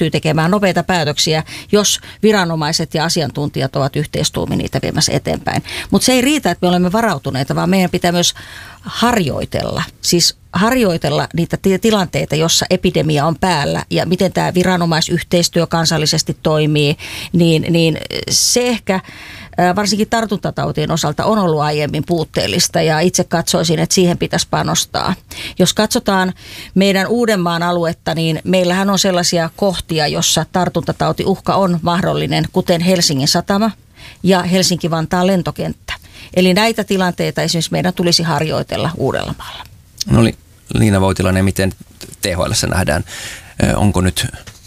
pystyy tekemään nopeita päätöksiä, jos viranomaiset ja asiantuntijat ovat yhteistuumin niitä viemässä eteenpäin. Mutta se ei riitä, että me olemme varautuneita, vaan meidän pitää myös harjoitella. Siis harjoitella niitä tilanteita, jossa epidemia on päällä ja miten tämä viranomaisyhteistyö kansallisesti toimii, niin se ehkä varsinkin tartuntatautien osalta on ollut aiemmin puutteellista ja itse katsoisin, että siihen pitäisi panostaa. Jos katsotaan meidän Uudenmaan aluetta, niin meillähän on sellaisia kohtia, jossa tartuntatautiuhka on mahdollinen, kuten Helsingin satama ja Helsinki-Vantaan lentokenttä. Eli näitä tilanteita esimerkiksi meidän tulisi harjoitella Uudellamaalla. No Liina Voutilainen, miten THL:ssä nähdään? Onko nyt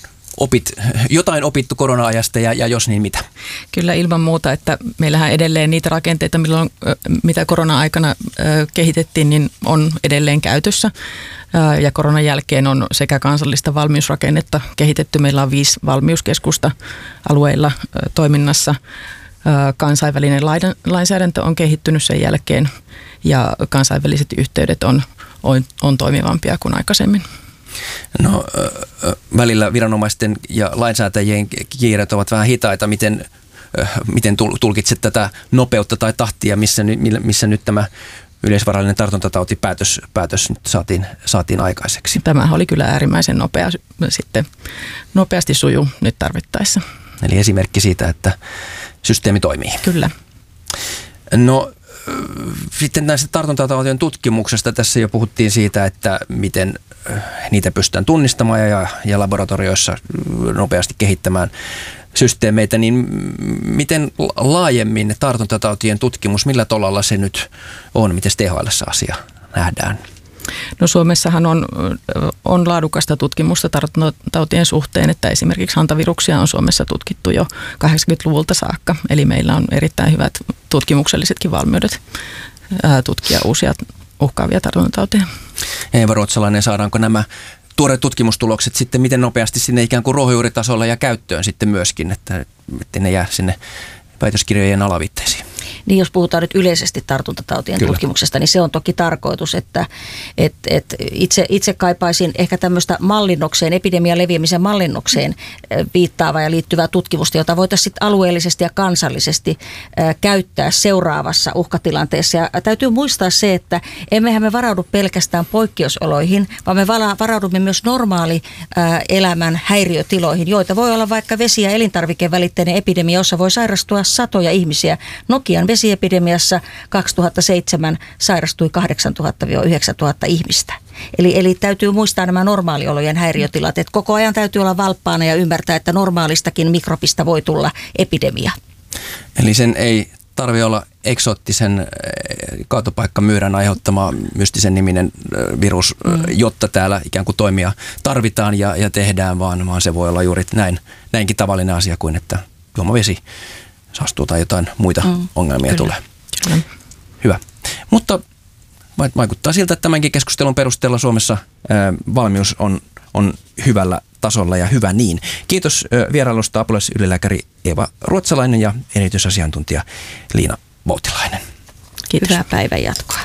jotain opittu korona-ajasta ja jos niin mitä? Kyllä ilman muuta, että meillähän edelleen niitä rakenteita, mitä korona-aikana kehitettiin, niin on edelleen käytössä. Ja koronan jälkeen on sekä kansallista valmiusrakennetta kehitetty. Meillä on 5 valmiuskeskusta alueilla toiminnassa. Kansainvälinen lainsäädäntö on kehittynyt sen jälkeen ja kansainväliset yhteydet on toimivampia kuin aikaisemmin. No välillä viranomaisten ja lainsäätäjien kiireet ovat vähän hitaita. Miten tulkitset tätä nopeutta tai tahtia, missä nyt tämä yleisvarallinen tartuntatautipäätös nyt saatiin aikaiseksi? Tämä oli kyllä äärimmäisen nopea, sitten nopeasti sujuu nyt tarvittaessa. Eli esimerkki siitä, että systeemi toimii. Kyllä. No sitten näistä tartuntatautien tutkimuksesta tässä jo puhuttiin siitä, että miten niitä pystytään tunnistamaan ja laboratorioissa nopeasti kehittämään systeemeitä, niin miten laajemmin tartuntatautien tutkimus, millä tolalla se nyt on, miten THL:ssä asia nähdään? No Suomessahan on laadukasta tutkimusta tartuntatautien suhteen, että esimerkiksi hantaviruksia on Suomessa tutkittu jo 80-luvulta saakka. Eli meillä on erittäin hyvät tutkimuksellisetkin valmiudet tutkia uusia uhkaavia tartuntatauteja. Eeva Ruotsalainen, saadaanko nämä tuoreet tutkimustulokset sitten miten nopeasti sinne ikään kuin ruohonjuuritasolla ja käyttöön sitten myöskin, että ne jää sinne väitöskirjojen alaviitteisiin? Niin jos puhutaan nyt yleisesti tartuntatautien tutkimuksesta, niin se on toki tarkoitus, että itse kaipaisin ehkä tämmöistä mallinnokseen, epidemian leviämisen mallinnokseen viittaavaa ja liittyvää tutkimusta, jota voitaisiin sitten alueellisesti ja kansallisesti käyttää seuraavassa uhkatilanteessa. Ja täytyy muistaa se, että emmehän me varaudu pelkästään poikkeusoloihin, vaan me varaudumme myös normaali elämän häiriötiloihin, joita voi olla vaikka vesi- ja elintarvikevälitteinen epidemia, jossa voi sairastua satoja ihmisiä. Nokian vesiepidemiassa 2007 sairastui 8,000–9,000 ihmistä. Eli täytyy muistaa nämä normaaliolojen häiriötilat, että koko ajan täytyy olla valppaana ja ymmärtää, että normaalistakin mikrobista voi tulla epidemia. Eli sen ei tarvitse olla eksoottisen kaatopaikkamyyrän aiheuttama mystisen niminen virus, jotta täällä ikään kuin toimia tarvitaan ja tehdään, vaan se voi olla juuri näinkin tavallinen asia kuin, että juomavesi saastuu tai jotain muita ongelmia tulee. Kyllä. Hyvä. Mutta vaikuttaa siltä, että tämänkin keskustelun perusteella Suomessa valmius on hyvällä tasolla ja hyvä niin. Kiitos vierailusta apulaisylilääkäri Eeva Ruotsalainen ja erityisasiantuntija Liina Voutilainen. Kiitos. Hyvää päivän jatkoa.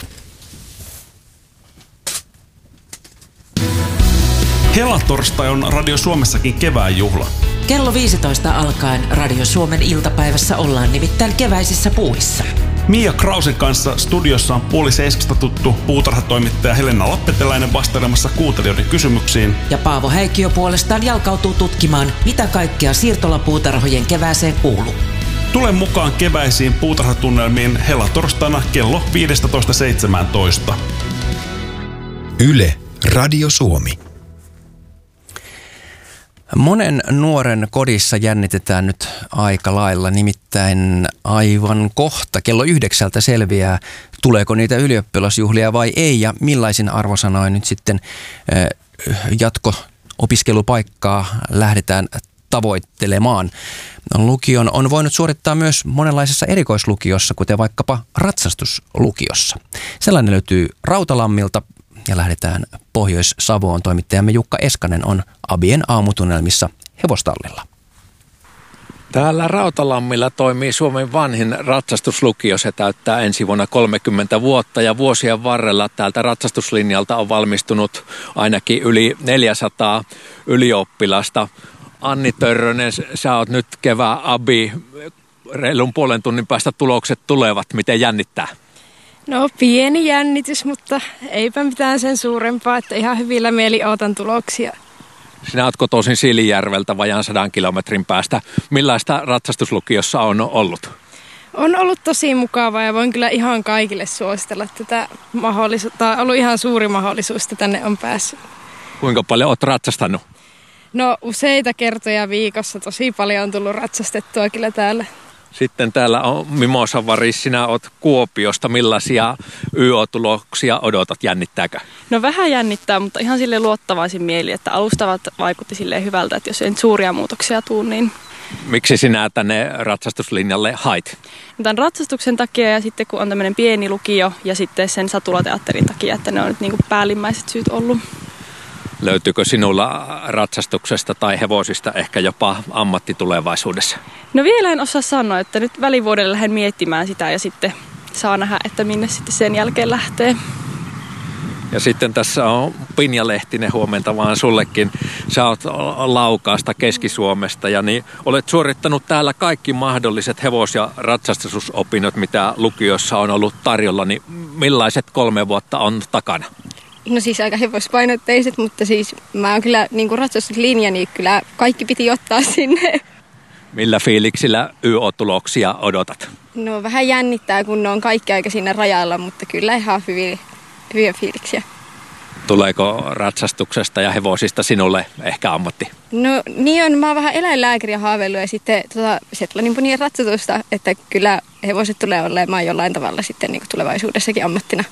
Helatorstai on Radio Suomessakin kevään juhla. Kello 15 alkaen Radio Suomen iltapäivässä ollaan nimittäin keväisissä puuhissa. Mia Krausen kanssa studiossa on 6:30 tuttu puutarhatoimittaja Helena Lappeteläinen vastailemassa kuuntelijoiden kysymyksiin. Ja Paavo Häikkiö puolestaan jalkautuu tutkimaan, mitä kaikkea siirtolapuutarhojen kevääseen kuuluu. Tule mukaan keväisiin puutarhatunnelmiin helatorstaina kello 15:17. Yle, Radio Suomi. Monen nuoren kodissa jännitetään nyt aika lailla, nimittäin aivan kohta kello 9 selviää, tuleeko niitä ylioppilasjuhlia vai ei ja millaisin arvosanoin nyt sitten jatko-opiskelupaikkaa lähdetään tavoittelemaan. Lukion on voinut suorittaa myös monenlaisessa erikoislukiossa, kuten vaikkapa ratsastuslukiossa. Sellainen löytyy Rautalammilta. Ja lähdetään Pohjois-Savoon. Toimittajamme Jukka Eskanen on Abien aamutunnelmissa hevostallilla. Täällä Rautalammilla toimii Suomen vanhin ratsastuslukio. Se täyttää ensi vuonna 30 vuotta ja vuosien varrella täältä ratsastuslinjalta on valmistunut ainakin yli 400 ylioppilasta. Anni Törrönen, sä oot nyt kevään abi. Reilun puolen tunnin päästä tulokset tulevat. Miten jännittää? No pieni jännitys, mutta eipä mitään sen suurempaa, että ihan hyvillä mieli ootan tuloksia. Sinä oot kotoisin Siilinjärveltä vajaan 100 kilometrin päästä. Millaista ratsastuslukiossa on ollut? On ollut tosi mukavaa ja voin kyllä ihan kaikille suositella tätä mahdollisuutta. On ollut ihan suuri mahdollisuus, että tänne on päässyt. Kuinka paljon oot ratsastanut? No useita kertoja viikossa. Tosi paljon on tullut ratsastettua kyllä täällä. Sitten täällä on Mimosa Varis, sinä olet Kuopiosta. Millaisia YO-tuloksia odotat? Jännittääkö? No vähän jännittää, mutta ihan sille luottavaisin mieli, että alustavat vaikutti silleen hyvältä, että jos ei nyt suuria muutoksia tule, niin... Miksi sinä tänne ratsastuslinjalle hait? Tämän ratsastuksen takia ja sitten kun on tämmöinen pieni lukio ja sitten sen satulateatterin takia, että ne on nyt niin kuin päällimmäiset syyt ollut. Löytyykö sinulla ratsastuksesta tai hevosista ehkä jopa ammatti tulevaisuudessa? No vielä en osaa sanoa, että nyt välivuodelle lähden miettimään sitä ja sitten saa nähdä, että minne sitten sen jälkeen lähtee. Ja sitten tässä on Pinja Lehtinen, huomenta vaan sullekin. Sä oot Laukaasta, Keski-Suomesta ja niin olet suorittanut täällä kaikki mahdolliset hevos- ja ratsastusopinnot, mitä lukiossa on ollut tarjolla. Niin millaiset 3 vuotta on takana? No siis aika hevospainotteiset, mutta siis mä oon kyllä niin kuin ratsastuslinja, niin kyllä kaikki piti ottaa sinne. Millä fiiliksillä YO-tuloksia odotat? No vähän jännittää, kun ne on kaikki aika siinä rajalla, mutta kyllä ihan hyviä fiiliksiä. Tuleeko ratsastuksesta ja hevosista sinulle ehkä ammatti? No niin on, mä oon vähän eläinlääkäriä haaveillut ja sitten Setlanin ratsatusta, että kyllä hevoset tulee olemaan jollain tavalla sitten niin kuin tulevaisuudessakin ammattina.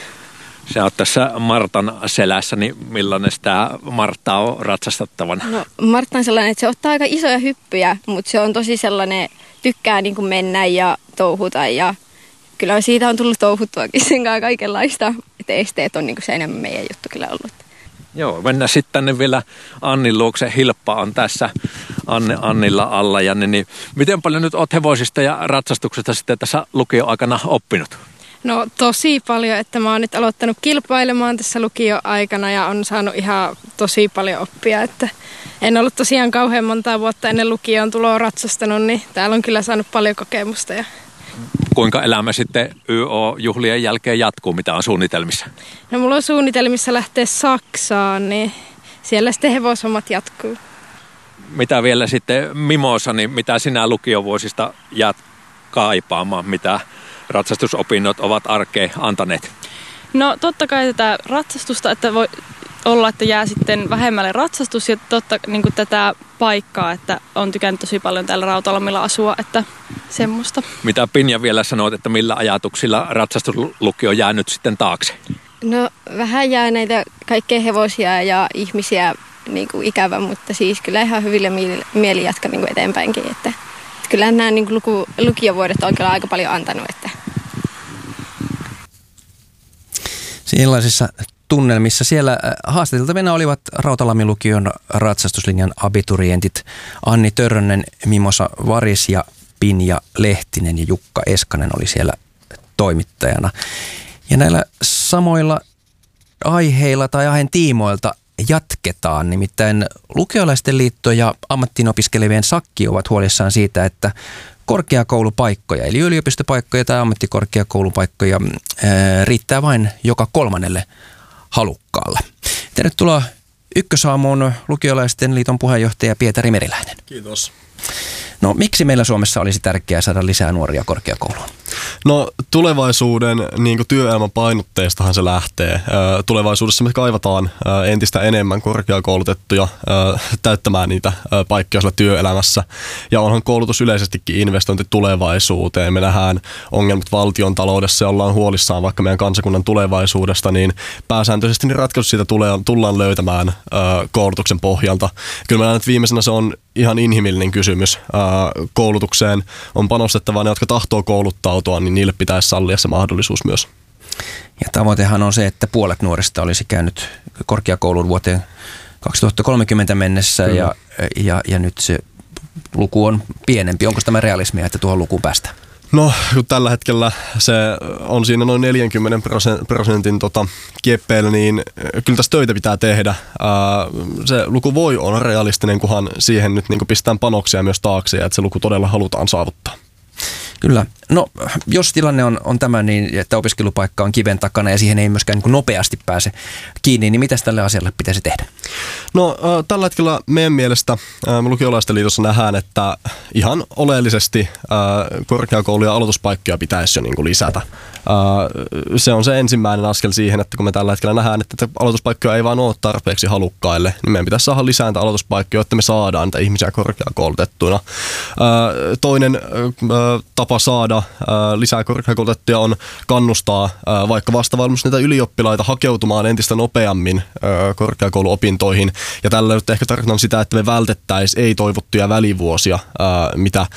Sä oot tässä Martan selässä, niin millainen tämä Martta on ratsastettavana? No Martta on sellainen, että se ottaa aika isoja hyppyjä, mutta se on tosi sellainen, tykkää niin kuin mennä ja touhuta ja kyllä siitä on tullut touhuttuakin sen kanssa kaikenlaista, että esteet on niin kuin se enemmän meidän juttu kyllä ollut. Joo, mennään sitten tänne vielä Annin luokse. Hilppa on tässä Annilla alla. Ja niin, miten paljon nyt oot hevosista ja ratsastuksesta sitten tässä lukioaikana oppinut? No tosi paljon, että mä oon nyt aloittanut kilpailemaan tässä lukioaikana ja on saanut ihan tosi paljon oppia, että en ollut tosiaan kauhean montaa vuotta ennen lukioon tuloa ratsastanut, niin täällä on kyllä saanut paljon kokemusta. Kuinka elämä sitten YO-juhlien jälkeen jatkuu, mitä on suunnitelmissa? No mulla on suunnitelmissa lähteä Saksaan, niin siellä sitten hevoshommat jatkuu. Mitä vielä sitten Mimosa, niin mitä sinä lukiovuosista jäät kaipaamaan, mitä ratsastusopinnot ovat arkeen antaneet? No totta kai tätä ratsastusta, että voi olla, että jää sitten vähemmälle ratsastus ja totta niin kuin tätä paikkaa, että on tykännyt tosi paljon täällä Rautalammilla asua, että semmoista. Mitä Pinja vielä sanoit, että millä ajatuksilla ratsastuslukio jää nyt sitten taakse? No vähän jää näitä kaikkea hevosia ja ihmisiä niin kuin ikävä, mutta siis kyllä ihan hyvillä mieli jatka niin kuin eteenpäinkin, että kyllä nämä niin kuin lukiovuodet on kyllä aika paljon antanut. Että. Sellaisissa tunnelmissa siellä haastateltavina olivat Rautalammin lukion ratsastuslinjan abiturientit Anni Törrönen, Mimosa Varis ja Pinja Lehtinen ja Jukka Eskanen oli siellä toimittajana. Ja näillä samoilla aiheilla tai aiheen tiimoilta jatketaan. Nimittäin Lukiolaisten liitto ja ammattiin opiskelevien sakki ovat huolissaan siitä, että korkeakoulupaikkoja, eli yliopistopaikkoja tai ammattikorkeakoulupaikkoja riittää vain joka 3. halukkaalle. Tervetuloa Ykkösaamuun Lukiolaisten liiton puheenjohtaja Pietari Meriläinen. Kiitos. No miksi meillä Suomessa olisi tärkeää saada lisää nuoria korkeakouluun? No tulevaisuuden niin kuin työelämän painotteestahan se lähtee. Tulevaisuudessa me kaivataan entistä enemmän korkeakoulutettuja täyttämään niitä paikkoja siellä työelämässä. Ja onhan koulutus yleisestikin investointi tulevaisuuteen. Me nähdään ongelmat valtion taloudessa ja ollaan huolissaan vaikka meidän kansakunnan tulevaisuudesta, niin pääsääntöisesti niin ratkaisu siitä tullaan löytämään koulutuksen pohjalta. Kyllä mä näen, että viimeisenä se on ihan inhimillinen kysymys. Koulutukseen on panostettava ne, jotka tahtoo kouluttautua, niin niille pitäisi sallia se mahdollisuus myös. Ja tavoitehan on se, että puolet nuorista olisi käynyt korkeakoulun vuoteen 2030 mennessä ja nyt se luku on pienempi. Onko tämä realismia, että tuohon lukuun päästään? No, kun tällä hetkellä se on siinä noin 40% kieppeillä, niin kyllä tässä töitä pitää tehdä. Se luku voi olla realistinen, kunhan siihen nyt niin pistetään panoksia myös taakse, ja että se luku todella halutaan saavuttaa. Kyllä. No, jos tilanne on tämä, niin että opiskelupaikka on kiven takana ja siihen ei myöskään niin nopeasti pääse kiinni, niin mitä tälle asialle pitäisi tehdä? No, tällä hetkellä meidän mielestä Lukiolaisten liitossa nähdään, että ihan oleellisesti korkeakouluja aloituspaikkoja pitäisi jo niin kuin lisätä. Se on se ensimmäinen askel siihen, että kun me tällä hetkellä nähdään, että aloituspaikkoja ei vaan ole tarpeeksi halukkaille, niin meidän pitäisi saada lisää aloituspaikkoja, jotta me saadaan niitä ihmisiä korkeakoulutettuina. Toinen tapa saada lisää korkeakoulutettuja on kannustaa vaikka vastavalmistuneita ylioppilaita hakeutumaan entistä nopeammin korkeakouluopintoihin. Ja tällä nyt ehkä tarkoitan sitä, että me vältettäisiin ei-toivottuja välivuosia, mitä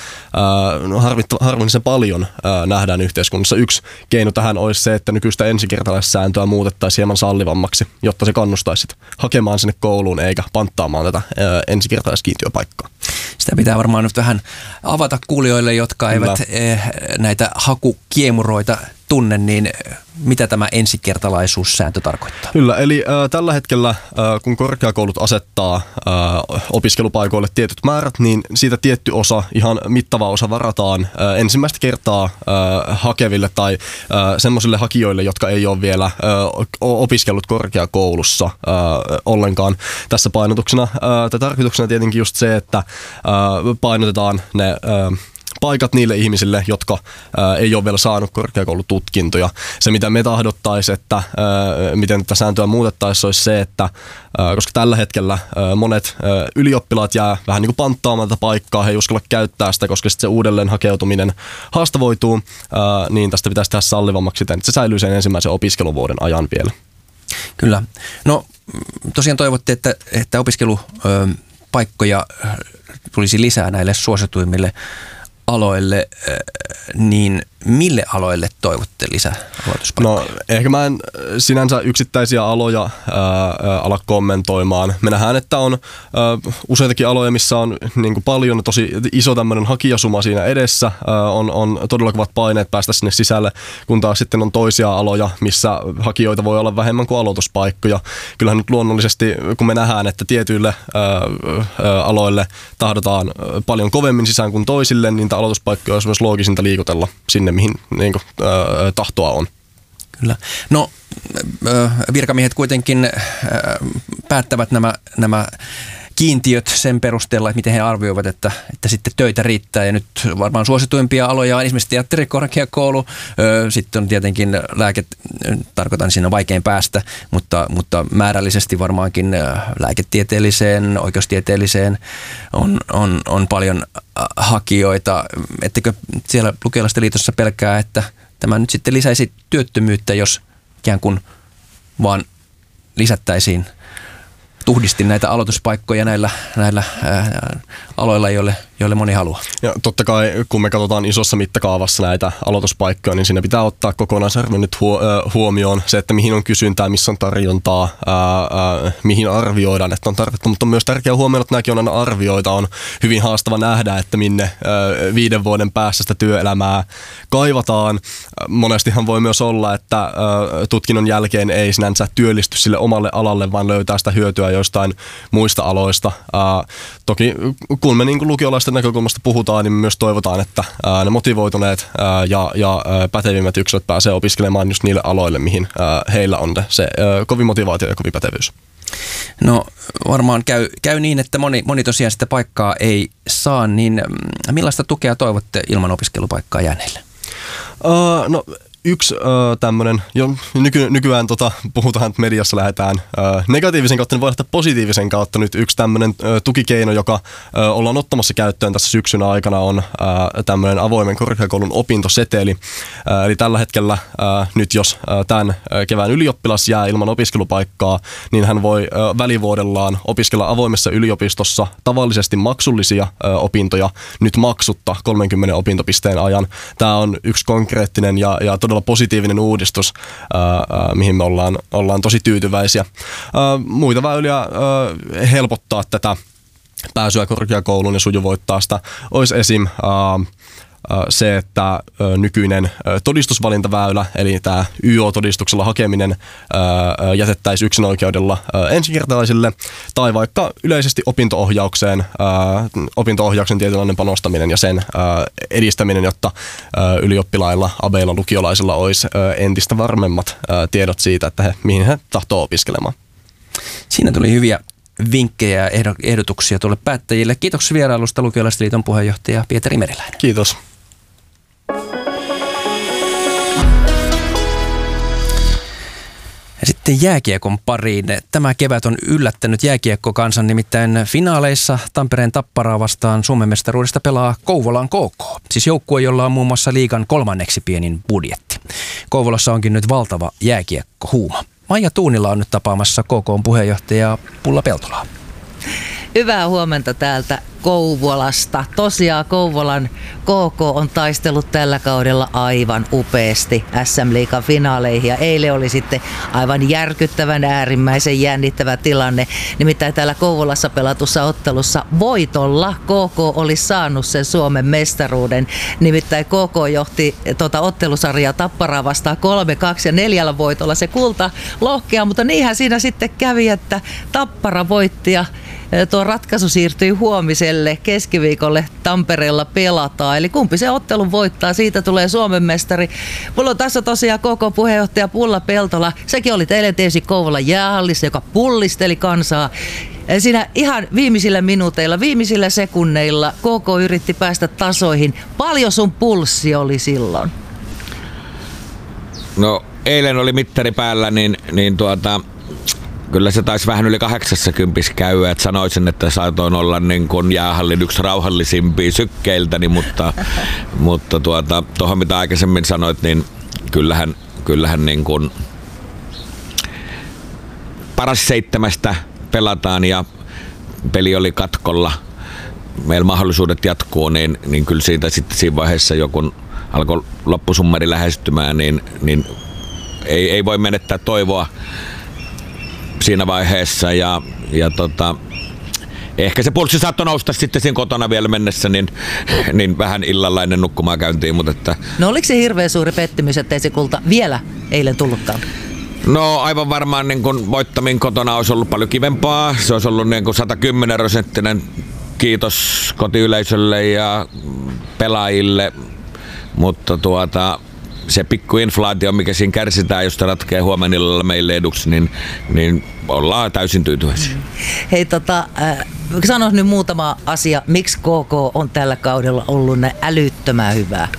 harvinaisen paljon nähdään yhteiskunnassa. Yksi keino tähän olisi se, että nykyistä ensikertalaissääntöä muutettaisiin hieman sallivammaksi, jotta se kannustaisi hakemaan sinne kouluun eikä panttaamaan tätä ensikertalaiskiintiöpaikkaa. Sitä pitää varmaan nyt vähän avata kuulijoille, jotka eivät näitä hakukiemuroita tunne, niin mitä tämä ensikertalaisuussääntö tarkoittaa? Kyllä, eli tällä hetkellä kun korkeakoulut asettaa opiskelupaikoille tietyt määrät, niin siitä tietty osa, ihan mittava osa varataan ensimmäistä kertaa hakeville tai semmoisille hakijoille, jotka ei ole vielä opiskellut korkeakoulussa ollenkaan. Tässä painotuksena tai tarkoituksena tietenkin just se, että painotetaan ne paikat niille ihmisille, jotka ei ole vielä saanut korkeakoulututkintoja. Se, mitä me tahdottaisiin, että miten tätä sääntöä muutettaisiin, olisi se, että koska tällä hetkellä monet ylioppilaat jää vähän niin kuin panttaamaan tätä paikkaa, he ei uskalla käyttää sitä, koska sitten se uudelleen hakeutuminen haastavoituu, niin tästä pitäisi tehdä sallivammaksi siten, että se säilyy sen ensimmäisen opiskeluvuoden ajan vielä. Kyllä. No tosiaan toivotte, että opiskelupaikkoja tulisi lisää näille suosituimmille aloille, niin mille aloille toivotte lisää aloituspaikkoja? No ehkä mä en sinänsä yksittäisiä aloja ala kommentoimaan. Me nähdään, että on useitakin aloja, missä on niin kuin paljon tosi iso tämmöinen hakijasuma siinä edessä. On todella kovat paineet päästä sinne sisälle, kun taas sitten on toisia aloja, missä hakijoita voi olla vähemmän kuin aloituspaikkoja. Kyllähän nyt luonnollisesti, kun me nähdään, että tietyille aloille tahdotaan paljon kovemmin sisään kuin toisille, niin aloituspaikkoja olisi myös loogisinta liikutella sinne, mihin niin kuin, tahtoa on. Kyllä. No virkamiehet kuitenkin päättävät nämä kiintiöt sen perusteella, että miten he arvioivat, että sitten töitä riittää. Ja nyt varmaan suosituimpia aloja on esimerkiksi teatterikorkeakoulu, sitten on tietenkin tarkoitan siinä vaikein päästä, mutta määrällisesti varmaankin lääketieteelliseen, oikeustieteelliseen on paljon hakijoita. Ettekö siellä Lukiolaisten liitossa pelkää, että tämä nyt sitten lisäisi työttömyyttä, jos ikään kuin vaan lisättäisiin tuhdisti näitä aloituspaikkoja näillä aloilla, joille moni haluaa. Ja totta kai, kun me katsotaan isossa mittakaavassa näitä aloituspaikkoja, niin siinä pitää ottaa kokonaisarvio nyt huomioon se, että mihin on kysyntää, missä on tarjontaa, mihin arvioidaan, että on tarvetta. Mutta on myös tärkeää huomioida, että nämäkin on aina arvioita. On hyvin haastava nähdä, että minne 5 vuoden päässä sitä työelämää kaivataan. Monestihan voi myös olla, että tutkinnon jälkeen ei sinänsä työllisty sille omalle alalle, vaan löytää sitä hyötyä jostain muista aloista. Toki kun me niin kuin lukiolaisten näkökulmasta puhutaan, niin me myös toivotaan, että ne motivoituneet ja pätevimmät yksilöt pääsee opiskelemaan just niille aloille, mihin heillä on se kovin motivaatio ja kovin pätevyys. No varmaan käy niin, että moni tosiaan sitä paikkaa ei saa, niin millaista tukea toivotte ilman opiskelupaikkaa jääneille? No yksi tämmöinen, nykyään puhutaan, että mediassa lähdetään negatiivisen kautta, niin voi lähteä positiivisen kautta. Nyt yksi tämmöinen tukikeino, joka ollaan ottamassa käyttöön tässä syksyn aikana, on tämmöinen avoimen korkeakoulun opintoseteli. Eli tällä hetkellä nyt, jos tämän kevään ylioppilas jää ilman opiskelupaikkaa, niin hän voi välivuodellaan opiskella avoimessa yliopistossa tavallisesti maksullisia opintoja nyt maksutta 30 opintopisteen ajan. Tämä on yksi konkreettinen ja todella positiivinen uudistus, mihin me ollaan tosi tyytyväisiä. Muita väyliä helpottaa tätä pääsyä korkeakouluun ja sujuvoittaa sitä olisi esim. se, että nykyinen todistusvalintaväylä, eli tämä YO-todistuksella hakeminen jätettäisiin yksinoikeudella ensikertalaisille, tai vaikka yleisesti opinto-ohjauksen tietynlainen panostaminen ja sen edistäminen, jotta ylioppilailla, abeilla, lukiolaisilla olisi entistä varmemmat tiedot siitä, että mihin he tahtoo opiskelemaan. Siinä tuli hyviä vinkkejä ja ehdotuksia tuolle päättäjille. Kiitoksia vierailusta Lukiolaisten liiton puheenjohtaja Pietari Meriläinen. Kiitos. Ja sitten jääkiekon pariin. Tämä kevät on yllättänyt jääkiekkokansan, nimittäin finaaleissa Tampereen Tapparaa vastaan Suomen mestaruudesta pelaa Kouvolan KK. Siis joukkue, jolla on muun muassa liigan 3. pienin budjetti. Kouvolassa onkin nyt valtava jääkiekkohuuma. Maija Tuunila on nyt tapaamassa KK:n puheenjohtaja Pulla Peltolaa. Hyvää huomenta täältä Kouvolasta. Tosiaan Kouvolan KK on taistellut tällä kaudella aivan upeasti SM-liigan finaaleihin. Ja eilen oli sitten aivan järkyttävän äärimmäisen jännittävä tilanne. Nimittäin täällä Kouvolassa pelatussa ottelussa voitolla KK oli saanut sen Suomen mestaruuden. Nimittäin KK johti ottelusarjaa Tapparaa vastaan 3-2 ja 4 voitolla se kulta lohkea. Mutta niinhän siinä sitten kävi, että Tappara voitti ja tuo ratkaisu siirtyi huomiselle keskiviikolle Tampereella pelataan. Eli kumpi se ottelun voittaa, siitä tulee Suomen mestari. Mulla on tässä tosiaan koko puheenjohtaja Pulla Peltola. Sekin oli teille tietysti Kouvolan jäähallissa, joka pullisteli kansaa. Siinä ihan viimeisillä minuuteilla, viimeisillä sekunneilla KK yritti päästä tasoihin. Paljon sun pulssi oli silloin? No eilen oli mittari päällä, niin kyllä se taisi vähän yli 80 käydä, että sanoisin, että saatoin olla niin kuin jäähallin yksi rauhallisimpia sykkeiltäni, mutta tuohon mitä aikaisemmin sanoit, niin kyllähän niin kuin paras 7 pelataan ja peli oli katkolla. Meillä mahdollisuudet jatkuu, niin kyllä siitä sitten siinä vaiheessa kun alkoi loppusummari lähestymään, niin ei voi menettää toivoa siinä vaiheessa ja ehkä se pulssi saattoi nousta sitten siinä kotona vielä mennessä, niin vähän illalla ennen nukkumaan käyntiin. Mutta että no oliko se hirveän suuri pettymys, ettei se kulta vielä eilen tullutkaan? No aivan varmaan niin kun voittaminen kotona olisi ollut paljon kivempaa. Se olisi ollut niin kun 110% kiitos kotiyleisölle ja pelaajille, mutta se pikku inflaatio, mikä siinä kärsitään, jos se ratkeaa huomenilla meille eduksi, niin ollaan täysin tyytyväisiä. Hei, sano nyt muutama asia, miksi KK on tällä kaudella ollut näin älyttömän hyvää?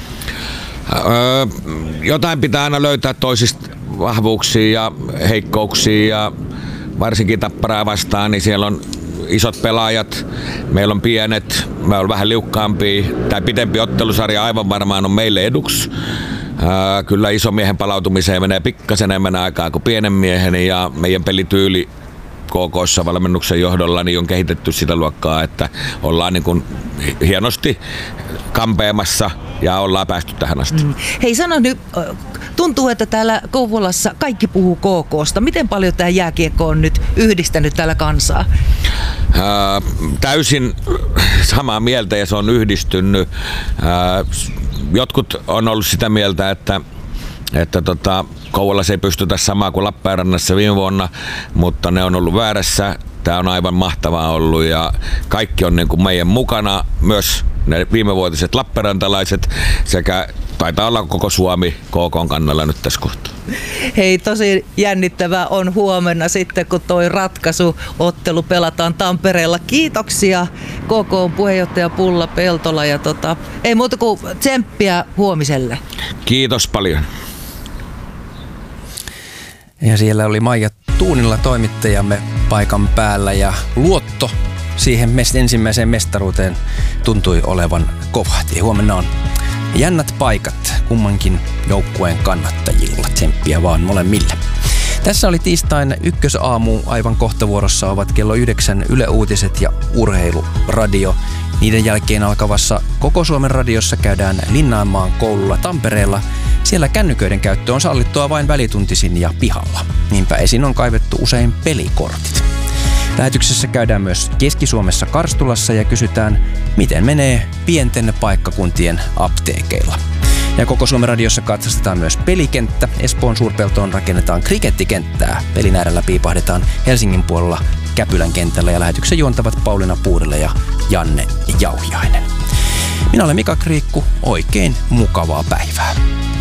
Jotain pitää aina löytää toisista vahvuuksia ja heikkouksia ja varsinkin Tapparaa vastaan, niin siellä on isot pelaajat, meillä on pienet, me on vähän liukkaampia. Tämä pitempi ottelusarja aivan varmaan on meille eduksi. Kyllä ison miehen palautumiseen menee pikkasen enemmän aikaa kuin pienen miehen ja meidän pelityyli KK:ssa valmennuksen johdolla niin on kehitetty sitä luokkaa, että ollaan niin kuin hienosti kampeamassa ja ollaan päästy tähän asti. Hei, sano nyt, tuntuu, että täällä Kouvolassa kaikki puhuu KK:sta. Miten paljon tämä jääkiekko on nyt yhdistänyt täällä kansaa? Täysin samaa mieltä ja se on yhdistynyt. Jotkut on ollut sitä mieltä, että Kouvolassa ei pystytä samaa kuin Lappeenrannassa viime vuonna, mutta ne on ollut väärässä. Tämä on aivan mahtavaa ollut ja kaikki on niin kuin meidän mukana, myös ne viimevuotiset lappeenrantalaiset sekä taitaa olla koko Suomi KK:n kannalla nyt tässä kohtaa. Hei, tosi jännittävää on huomenna sitten, kun toi ratkaisuottelu pelataan Tampereella. Kiitoksia KK:n puheenjohtaja Pulla Peltola ja ei muuta kuin tsemppiä huomiselle. Kiitos paljon. Ja siellä oli Maija Tuunila toimittajamme paikan päällä ja luotto siihen ensimmäiseen mestaruuteen tuntui olevan kova. Huomenna on jännät paikat kummankin joukkueen kannattajilla. Tsemppiä vaan molemmille. Tässä oli tiistain ykkösaamu. Aivan kohta vuorossa ovat kello 9 Yle Uutiset ja Urheiluradio. Niiden jälkeen alkavassa Koko Suomen radiossa käydään Linnanmaan koululla Tampereella. Siellä kännyköiden käyttö on sallittua vain välituntisin ja pihalla. Niinpä esiin on kaivettu usein pelikortit. Lähetyksessä käydään myös Keski-Suomessa Karstulassa ja kysytään, miten menee pienten paikkakuntien apteekeilla. Ja koko Suomen radiossa katsastetaan myös pelikenttä. Espoon Suurpeltoon rakennetaan krikettikenttää. Pelin äärellä piipahdetaan Helsingin puolella Käpylän kentällä ja lähetyksen juontavat Pauliina Puurila ja Janne Jauhiainen. Minä olen Mika Kriikku. Oikein mukavaa päivää.